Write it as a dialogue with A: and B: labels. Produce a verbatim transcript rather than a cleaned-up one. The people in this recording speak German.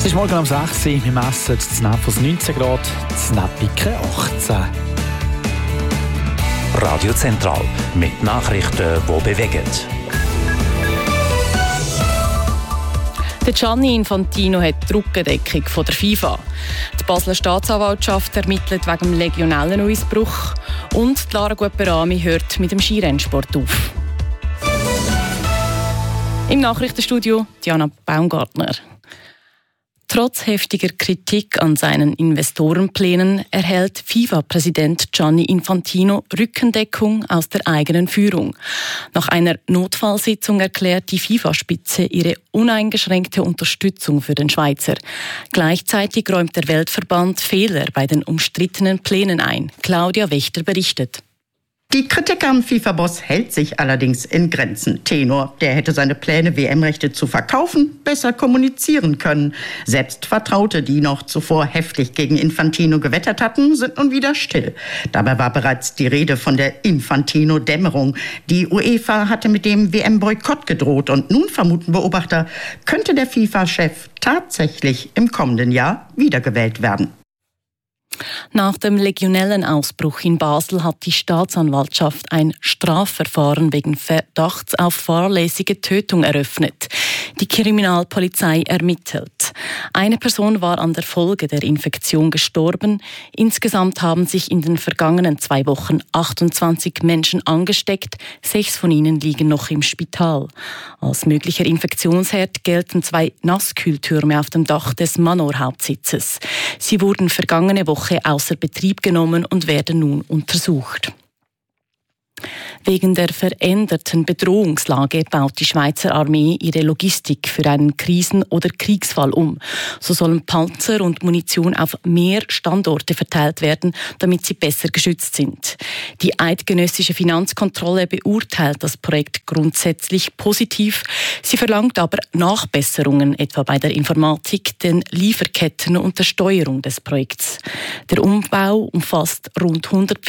A: Es ist morgen um sechs Uhr. Wir messen das Neffels neunzehn Grad, das Neppiken achtzehn.
B: Radio Zentral mit Nachrichten, die bewegen.
C: Der Gianni Infantino hat die Rückendeckung von der FIFA. Die Basler Staatsanwaltschaft ermittelt wegen dem Legionellenausbruch und Lara Guperami hört mit dem Skirennsport auf. Im Nachrichtenstudio Diana Baumgartner. Trotz heftiger Kritik an seinen Investorenplänen erhält FIFA-Präsident Gianni Infantino Rückendeckung aus der eigenen Führung. Nach einer Notfallsitzung erklärt die FIFA-Spitze ihre uneingeschränkte Unterstützung für den Schweizer. Gleichzeitig räumt der Weltverband Fehler bei den umstrittenen Plänen ein. Claudia Wächter berichtet.
D: Die Kritik am FIFA-Boss hält sich allerdings in Grenzen. Tenor, der hätte seine Pläne, W M-Rechte zu verkaufen, besser kommunizieren können. Selbst Vertraute, die noch zuvor heftig gegen Infantino gewettert hatten, sind nun wieder still. Dabei war bereits die Rede von der Infantino-Dämmerung. Die UEFA hatte mit dem W M-Boykott gedroht und nun vermuten Beobachter, könnte der FIFA-Chef tatsächlich im kommenden Jahr wiedergewählt werden.
C: Nach dem Legionellenausbruch in Basel hat die Staatsanwaltschaft ein Strafverfahren wegen Verdachts auf fahrlässige Tötung eröffnet. Die Kriminalpolizei ermittelt. Eine Person war an der Folge der Infektion gestorben. Insgesamt haben sich in den vergangenen zwei Wochen achtundzwanzig Menschen angesteckt. Sechs von ihnen liegen noch im Spital. Als möglicher Infektionsherd gelten zwei Nasskühltürme auf dem Dach des Manor-Hauptsitzes. Sie wurden vergangene Woche außer Betrieb genommen und werden nun untersucht. Wegen der veränderten Bedrohungslage baut die Schweizer Armee ihre Logistik für einen Krisen- oder Kriegsfall um. So sollen Panzer und Munition auf mehr Standorte verteilt werden, damit sie besser geschützt sind. Die eidgenössische Finanzkontrolle beurteilt das Projekt grundsätzlich positiv. Sie verlangt aber Nachbesserungen, etwa bei der Informatik, den Lieferketten und der Steuerung des Projekts. Der Umbau umfasst rund hundert